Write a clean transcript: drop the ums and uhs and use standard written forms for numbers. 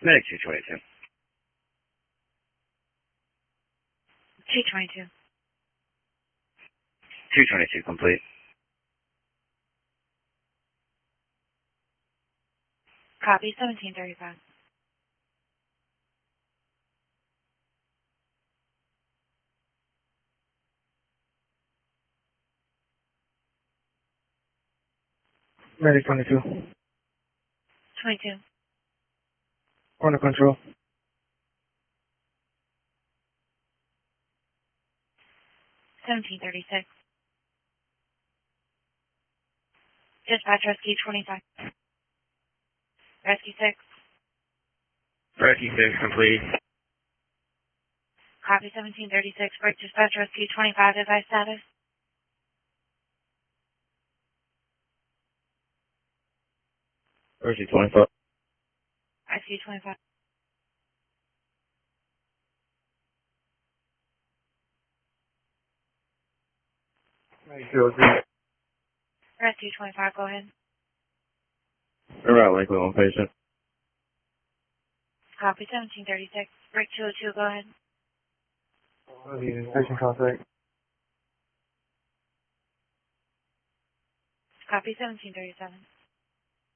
Medic 222. 222. 222 complete. Copy, 1735. Medic 22. 22. Corner control. 1736. Dispatch rescue 25. Rescue 6. Rescue 6 complete. Copy, 1736. Break dispatch rescue 25. Advise status. Rescue 25. Rescue 25. Medic 03. Rescue 25, go ahead. Around Lakewood, one patient. Copy, 1736. Break 202, go ahead. Patient contact. Copy, 1737.